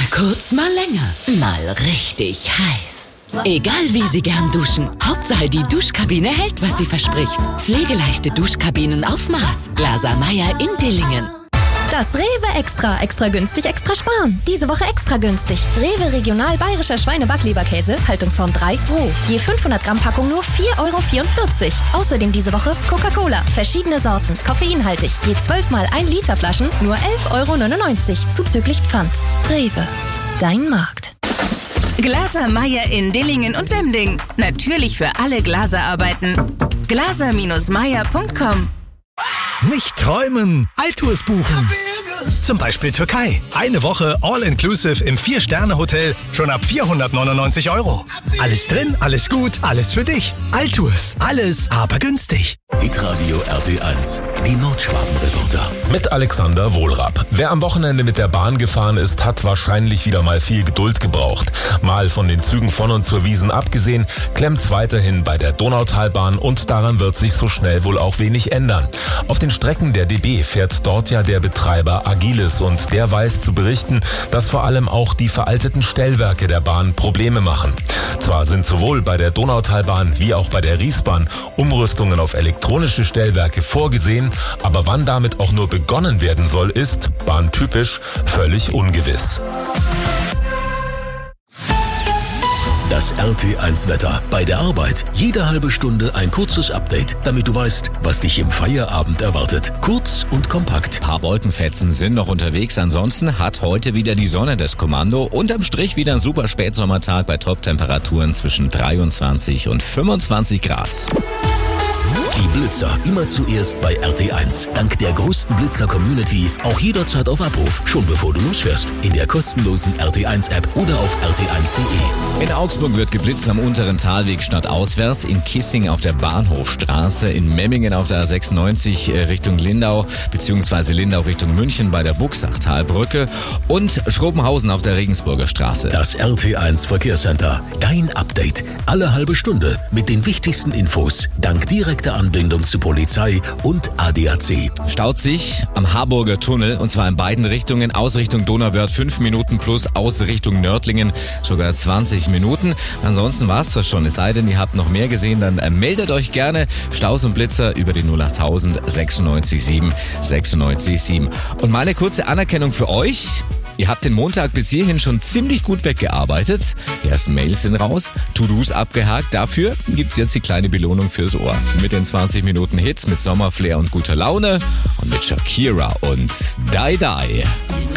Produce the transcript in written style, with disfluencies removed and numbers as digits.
kurz, mal länger. Mal richtig heiß. Egal wie Sie gern duschen, Hauptsache die Duschkabine hält, was sie verspricht. Pflegeleichte Duschkabinen auf Maß. Glaser Meyer in Dillingen. Das Rewe Extra günstig, extra sparen. Diese Woche extra günstig. Rewe Regional Bayerischer Schweine-Backleberkäse, Haltungsform 3, roh. Je 500 Gramm Packung nur 4,44 €. Außerdem diese Woche Coca-Cola, verschiedene Sorten, koffeinhaltig. Je 12 mal 1 Liter Flaschen, nur 11,99 € zuzüglich Pfand. Rewe, dein Markt. Glaser Meyer in Dillingen und Wemding. Natürlich für alle Glaserarbeiten. glaser-meyer.com. Nicht träumen, Altours buchen. Zum Beispiel Türkei. Eine Woche All-Inclusive im 4-Sterne-Hotel schon ab 499 €. Alles drin, alles gut, alles für dich. Altours, alles, aber günstig. Hitradio RT1, die Nordschwaben-Reporter. Mit Alexander Wohlrab. Wer am Wochenende mit der Bahn gefahren ist, hat wahrscheinlich wieder mal viel Geduld gebraucht. Mal von den Zügen von und zur Wiesn abgesehen, klemmt's weiterhin bei der Donautalbahn und daran wird sich so schnell wohl auch wenig ändern. Auf den Strecken der DB fährt dort ja der Betreiber Agilis und der weiß zu berichten, dass vor allem auch die veralteten Stellwerke der Bahn Probleme machen. Zwar sind sowohl bei der Donautalbahn wie auch bei der Riesbahn Umrüstungen auf elektronische Stellwerke vorgesehen, aber wann damit auch nur begonnen werden soll, ist, bahntypisch, völlig ungewiss. Das RT1-Wetter. Bei der Arbeit jede halbe Stunde ein kurzes Update, damit du weißt, was dich im Feierabend erwartet. Kurz und kompakt. Ein paar Wolkenfetzen sind noch unterwegs. Ansonsten hat heute wieder die Sonne das Kommando. Unterm Strich wieder ein super Spätsommertag bei Top-Temperaturen zwischen 23 und 25 Grad. Die Blitzer immer zuerst bei RT1. Dank der größten Blitzer-Community auch jederzeit auf Abruf, schon bevor du losfährst. In der kostenlosen RT1-App oder auf rt1.de. In Augsburg wird geblitzt am unteren Talweg stadtauswärts, in Kissing auf der Bahnhofstraße, in Memmingen auf der A96 Richtung Lindau bzw. Lindau Richtung München bei der Buchsachtalbrücke und Schrobenhausen auf der Regensburger Straße. Das RT1 Verkehrscenter. Dein Update. Alle halbe Stunde mit den wichtigsten Infos. Dank direkter Anbindung zu Polizei und ADAC. Staut sich am Harburger Tunnel und zwar in beiden Richtungen. Aus Richtung Donauwörth 5 Minuten plus aus Richtung Nördlingen sogar 20 Minuten. Ansonsten war's das schon. Es sei denn, ihr habt noch mehr gesehen, dann meldet euch gerne. Staus und Blitzer über die 08000 96 7 96 7. Und mal eine kurze Anerkennung für euch. Ihr habt den Montag bis hierhin schon ziemlich gut weggearbeitet. Die ersten Mails sind raus, To-Dos abgehakt. Dafür gibt's jetzt die kleine Belohnung fürs Ohr. Mit den 20 Minuten Hits, mit Sommerflair und guter Laune und mit Shakira und Die Die.